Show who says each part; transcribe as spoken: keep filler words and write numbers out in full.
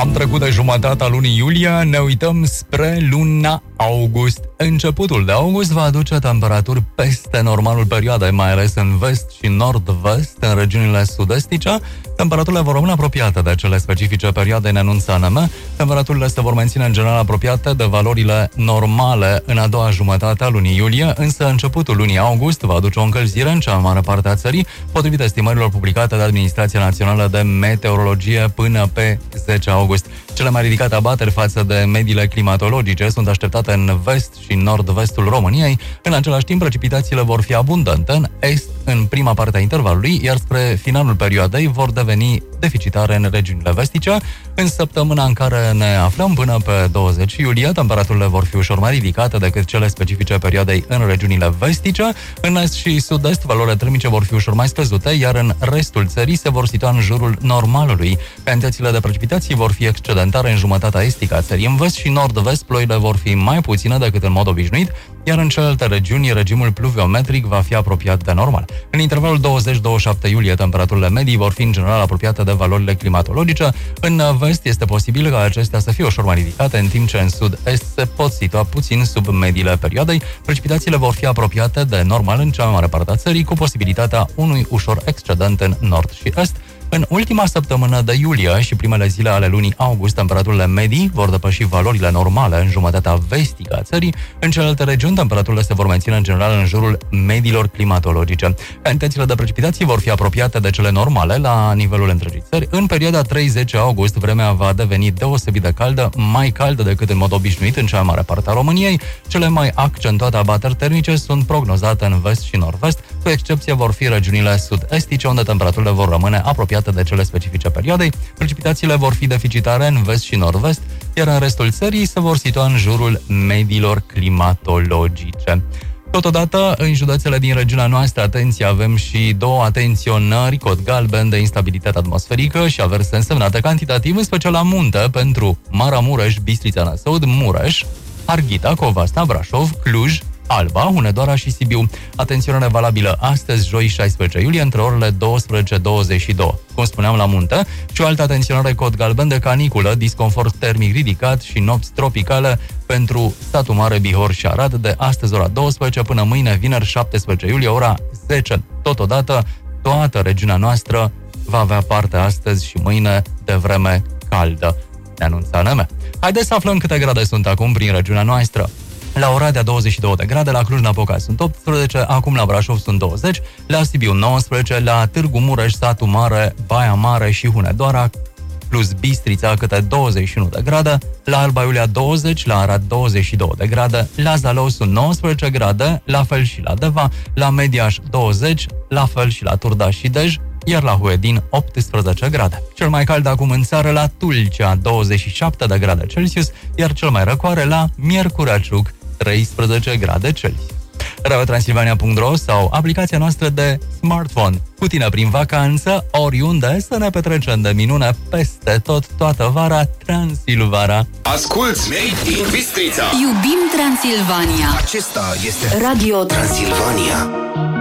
Speaker 1: Am trecut de jumătatea lunii iulie, ne uităm spre luna august. Începutul de august va aduce temperaturi peste normalul perioadei, mai ales în vest și nord-vest, în regiunile sud-estice. Temperaturile vor rămâne apropiate de cele specifice perioadei, ne anunță A N M. Temperaturile se vor menține în general apropiate de valorile normale în a doua jumătate a lunii iulie, însă începutul lunii august va aduce o încălzire în cea mai mare parte a țării, potrivit estimărilor publicate de Administrația Națională de Meteorologie până pe zece august. Cele mai ridicate abateri față de mediile climatologice sunt așteptate în vest și nord-vestul României. În același timp, precipitațiile vor fi abundente în est, în prima parte a intervalului, iar spre finalul perioadei vor deveni deficitare în regiunile vestice. În săptămâna în care ne aflăm, până pe douăzeci iulie, temperaturile vor fi ușor mai ridicate decât cele specifice perioadei în regiunile vestice. În est și sud-est, valorile termice vor fi ușor mai scăzute, iar în restul țării se vor situa în jurul normalului. Cantitățile de precipitații vor fi excedentare în jumătatea estică a țării. În vest și nord-vest, ploile vor fi mai puține decât în mod obișnuit, iar în celelalte regiuni, regimul pluviometric va fi apropiat de normal. În intervalul douăzeci douăzeci și șapte iulie, temperaturile medii vor fi în general apropiate de valorile climatologice. În vest este posibil ca acestea să fie ușor mai ridicate, în timp ce în sud-est se pot situa puțin sub mediile perioadei. Precipitațiile vor fi apropiate de normal în cea mai mare parte a țării, cu posibilitatea unui ușor excedent în nord și est. În ultima săptămână de iulie și primele zile ale lunii august, temperaturile medii vor depăși valorile normale în jumătatea vestică a țării. În celelalte regiuni, temperaturile se vor menține în general în jurul mediilor climatologice. Cantitățile de precipitații vor fi apropiate de cele normale la nivelul întregii țări. În perioada treizeci august, vremea va deveni deosebit de caldă, mai caldă decât în mod obișnuit în cea mai mare parte a României. Cele mai accentuate abateri termice sunt prognozate în vest și nord-vest, cu excepție vor fi regiunile sud-estice, unde temperaturile vor rămâne apropiate de cele specifice perioadei. Precipitațiile vor fi deficitare în vest și nord-vest, iar în restul țării se vor situa în jurul mediilor climatologice. Totodată, în județele din regiunea noastră, atenție, avem și două atenționări, cod galben de instabilitate atmosferică și averse însemnate cantitativ, în special la munte, pentru Maramureș, Bistrița, Năsăud, Mureș, Arghita, Covasna, Brașov, Cluj, Alba, Hunedoara și Sibiu. Atenționare valabilă astăzi, joi șaisprezece iulie, între orele douăsprezece douăzeci și doi. Cum spuneam, la munte, și o altă atenționare cod galben de caniculă, disconfort termic ridicat și nopți tropicale pentru Satu Mare, Bihor și Arad, de astăzi ora douăsprezece până mâine, vineri șaptesprezece iulie, ora zece. Totodată, toată regiunea noastră va avea parte astăzi și mâine de vreme caldă, ne anunță A N M. Haideți să aflăm câte grade sunt acum prin regiunea noastră. La Oradea douăzeci și două de grade, la Cluj-Napoca sunt optsprezece, acum la Brașov sunt douăzeci, la Sibiu nouăsprezece, la Târgu Mureș, Satu Mare, Baia Mare și Hunedoara, plus Bistrița, câte douăzeci și unu de grade, la Alba Iulia douăzeci, la Arad douăzeci și două de grade, la Zalău sunt nouăsprezece grade, la fel și la Deva, la Mediaș douăzeci, la fel și la Turda și Dej, iar la Huedin optsprezece grade. Cel mai cald acum în țară la Tulcea, douăzeci și șapte de grade Celsius, iar cel mai răcoare la Miercurea Ciuc, treisprezece grade Celsius. radio transilvania punct ro sau aplicația noastră de smartphone. Cu tine prin vacanță, oriunde, să ne petrecem de minune peste tot, toată vara, Transilvania.
Speaker 2: Asculți Made in Bistrița.
Speaker 3: Iubim Transilvania.
Speaker 2: Acesta este
Speaker 3: Radio
Speaker 2: Transilvania.